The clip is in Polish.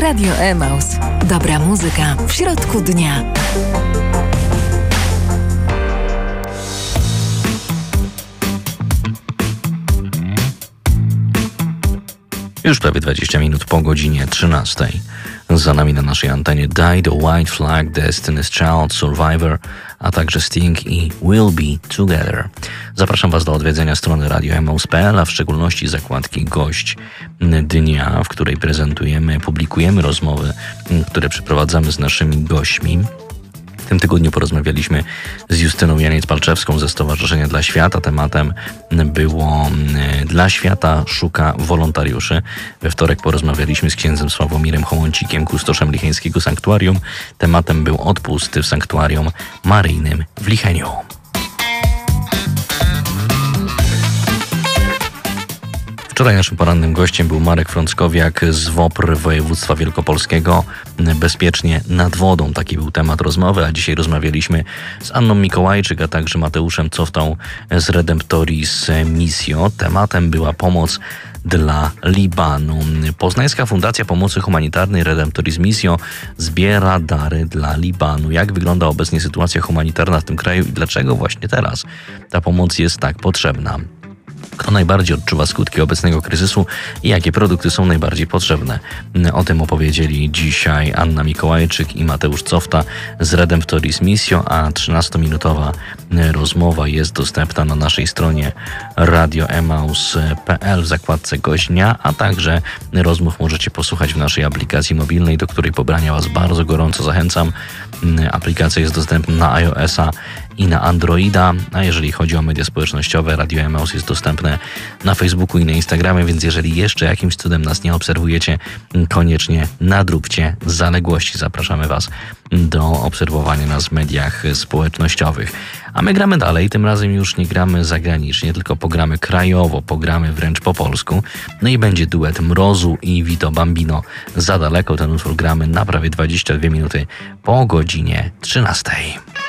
Radio Emaus. Dobra muzyka w środku dnia. Już prawie 20 minut po godzinie 13. Za nami na naszej antenie Die, The White Flag, Destiny's Child, Survivor, a także Sting i We'll Be Together. Zapraszam Was do odwiedzenia strony radioemaus.pl, a w szczególności zakładki Gość Dnia, w której publikujemy rozmowy, które przeprowadzamy z naszymi gośćmi. W tym tygodniu porozmawialiśmy z Justyną Janiec-Palczewską ze Stowarzyszenia Dla Świata. Tematem było Dla Świata szuka wolontariuszy. We wtorek porozmawialiśmy z księdzem Sławomirem Hołącikiem, kustoszem Licheńskiego Sanktuarium. Tematem był odpust w Sanktuarium Maryjnym w Licheniu. Wczoraj naszym porannym gościem był Marek Frąckowiak z WOPR województwa wielkopolskiego. Bezpiecznie nad wodą, taki był temat rozmowy, a dzisiaj rozmawialiśmy z Anną Mikołajczyk, a także Mateuszem Coftą z Redemptoris Missio. Tematem była pomoc dla Libanu. Poznańska Fundacja Pomocy Humanitarnej Redemptoris Missio zbiera dary dla Libanu. Jak wygląda obecnie sytuacja humanitarna w tym kraju i dlaczego właśnie teraz ta pomoc jest tak potrzebna? Kto najbardziej odczuwa skutki obecnego kryzysu i jakie produkty są najbardziej potrzebne? O tym opowiedzieli dzisiaj Anna Mikołajczyk i Mateusz Cofta z Redemptoris Missio, a 13-minutowa rozmowa jest dostępna na naszej stronie radioemaus.pl w zakładce Gość Dnia, a także rozmów możecie posłuchać w naszej aplikacji mobilnej, do której pobrania Was bardzo gorąco zachęcam. Aplikacja jest dostępna na iOS-a i na Androida, a jeżeli chodzi o media społecznościowe, Radio Emaus jest dostępne na Facebooku i na Instagramie, więc jeżeli jeszcze jakimś cudem nas nie obserwujecie, koniecznie nadróbcie zaległości. Zapraszamy Was do obserwowania nas w mediach społecznościowych. A my gramy dalej, tym razem już nie gramy zagranicznie, tylko pogramy krajowo, pogramy wręcz po polsku. No i będzie duet Mrozu i Vito Bambino. Za daleko ten utwór gramy na prawie 22 minuty po godzinie 13.